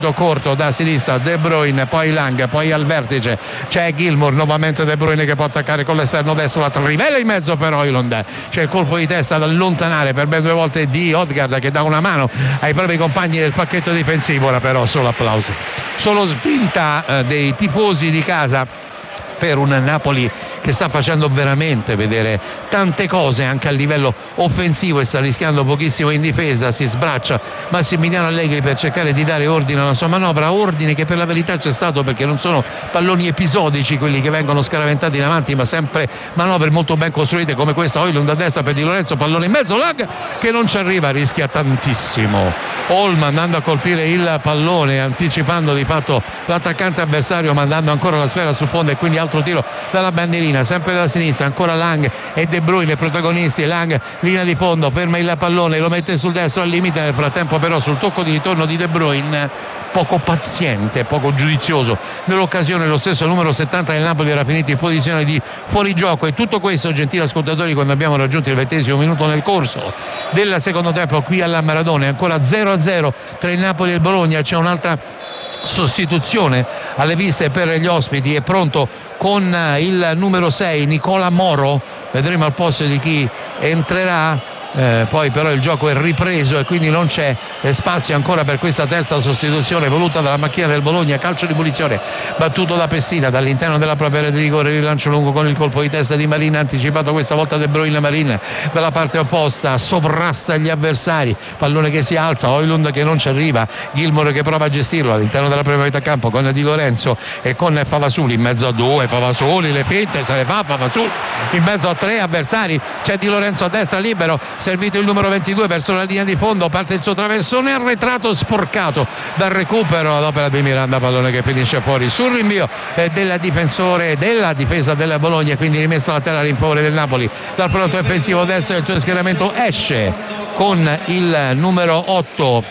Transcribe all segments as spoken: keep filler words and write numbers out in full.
corto da sinistra De Bruyne, poi Lang, poi al vertice c'è Gilmour, nuovamente De Bruyne che può attaccare con l'esterno destro, la trivella in mezzo per Højlund, c'è il colpo di testa da allontanare per ben due volte di Odegaard che dà una mano ai propri compagni del pacchetto difensivo. Ora però solo applausi, solo spinta eh, dei tifosi di casa per un Napoli che sta facendo veramente vedere tante cose anche a livello offensivo e sta rischiando pochissimo in difesa. Si sbraccia Massimiliano Allegri per cercare di dare ordine alla sua manovra, ordine che per la verità c'è stato, perché non sono palloni episodici quelli che vengono scaraventati in avanti, ma sempre manovre molto ben costruite come questa. Højlund a destra per Di Lorenzo, pallone in mezzo, Lang che non ci arriva, rischia tantissimo. Holm andando a colpire il pallone, anticipando di fatto l'attaccante avversario, mandando ancora la sfera sul fondo e quindi altro tiro dalla bandierina, sempre dalla sinistra, ancora Lang e De Bruyne protagonisti. Lang linea di fondo, ferma il pallone, lo mette sul destro al limite, nel frattempo però sul tocco di ritorno di De Bruyne poco paziente, poco giudizioso nell'occasione, lo stesso numero settanta del Napoli era finito in posizione di fuorigioco. E tutto questo, gentili ascoltatori, quando abbiamo raggiunto il ventesimo minuto nel corso del secondo tempo qui alla Maradona. Ancora zero a zero tra il Napoli e il Bologna. C'è un'altra sostituzione alle viste per gli ospiti, è pronto con il numero sei Nicola Moro, vedremo al posto di chi entrerà. Eh, poi però il gioco è ripreso e quindi non c'è eh, spazio ancora per questa terza sostituzione voluta dalla macchina del Bologna. Calcio di punizione battuto da Pessina dall'interno della propria area di rigore, rilancio lungo con il colpo di testa di Marin, anticipato questa volta De Bruyne. Marin dalla parte opposta sovrasta gli avversari, pallone che si alza, Højlund che non ci arriva, Gilmour che prova a gestirlo all'interno della propria metà campo con Di Lorenzo e con Favasuli in mezzo a due. Favasuli le finte se le fa, Favasuli in mezzo a tre avversari, c'è Di Lorenzo a destra libero, servito il numero ventidue verso la linea di fondo, parte il suo traversone arretrato sporcato dal recupero ad opera di Miranda, pallone che finisce fuori sul rinvio eh, del difensore della difesa della Bologna, quindi rimessa laterale in favore del Napoli. Dal fronte offensivo destro del suo schieramento esce con il numero otto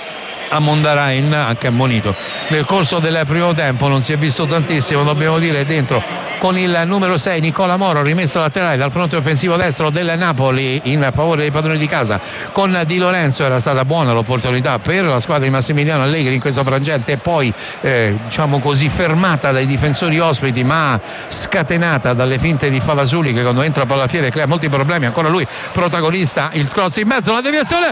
Amondarain, anche ammonito nel corso del primo tempo, non si è visto tantissimo, dobbiamo dire, dentro con il numero sei Nicola Moro, rimessa laterale dal fronte offensivo destro del Napoli in favore dei padroni di casa con Di Lorenzo. Era stata buona l'opportunità per la squadra di Massimiliano Allegri in questo frangente e poi eh, diciamo così fermata dai difensori ospiti, ma scatenata dalle finte di Favasuli che quando entra palla a piede crea molti problemi. Ancora lui protagonista, il cross in mezzo, la deviazione,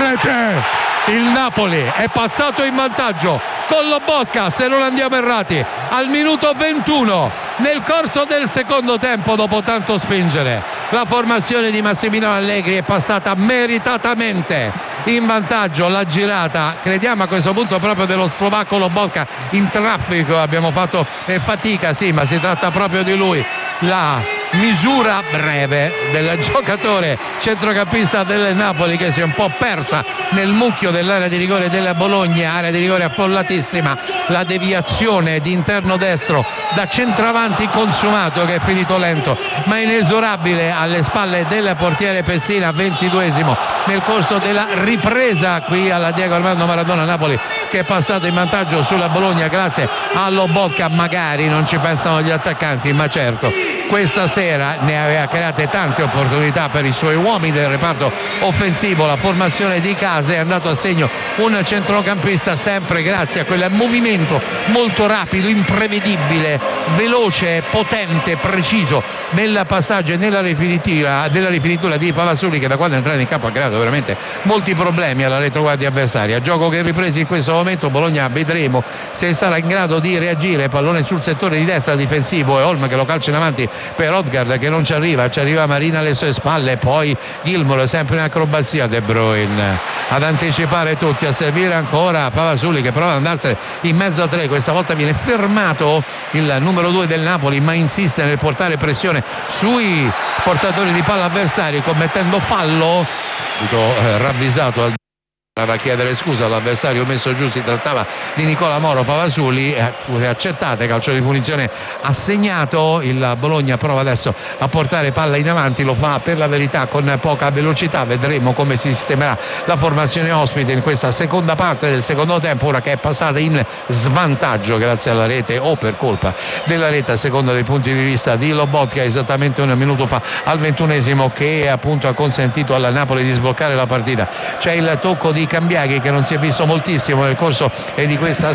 rete! Il Napoli è passato in vantaggio con Lobotka, se non andiamo errati, al minuto ventuno nel corso del secondo tempo. Dopo tanto spingere, la formazione di Massimiliano Allegri è passata meritatamente in vantaggio. La girata, crediamo a questo punto proprio dello slovacco Lobotka, in traffico, abbiamo fatto eh, fatica, sì, ma si tratta proprio di lui. La misura breve del giocatore centrocampista del Napoli che si è un po' persa nel mucchio dell'area di rigore della Bologna, area di rigore affollatissima. La deviazione di interno destro da centravanti consumato che è finito lento ma inesorabile alle spalle del portiere Pessina. Ventiduesimo nel corso della ripresa qui alla Diego Armando Maradona. Napoli che è passato in vantaggio sulla Bologna grazie a Lobotka. Magari non ci pensano gli attaccanti, ma certo questa sera ne aveva create tante opportunità per i suoi uomini del reparto offensivo. La formazione di casa è andato a segno un centrocampista sempre grazie a quel movimento molto rapido, imprevedibile, veloce, potente, preciso nel passaggio e nella rifinitura, nella rifinitura di Favasuli, che da quando è entrato in campo ha creato veramente molti problemi alla retroguardia avversaria. Gioco che è ripreso in questo momento, Bologna vedremo se sarà in grado di reagire. Pallone sul settore di destra difensivo e Holm che lo calcia in avanti per Odegaard che non ci arriva, ci arriva Marina alle sue spalle, poi Gilmour sempre in acrobazia, De Bruyne ad anticipare tutti, a servire ancora Favasuli che prova ad andarsene in mezzo a tre. Questa volta viene fermato il numero due del Napoli, ma insiste nel portare pressione sui portatori di palla avversari commettendo fallo. Dico, eh, ravvisato al a chiedere scusa all'avversario messo giù, si trattava di Nicola Moro. Favasuli eh, accettate, calcio di punizione assegnato. Il Bologna prova adesso a portare palla in avanti, lo fa per la verità con poca velocità. Vedremo come si sistemerà la formazione ospite in questa seconda parte del secondo tempo, ora che è passata in svantaggio grazie alla rete o per colpa della rete, a seconda dei punti di vista di Lobotka, esattamente un minuto fa al ventunesimo, che appunto ha consentito alla Napoli di sbloccare la partita. C'è il tocco di Cambiaghi che non si è visto moltissimo nel corso di questa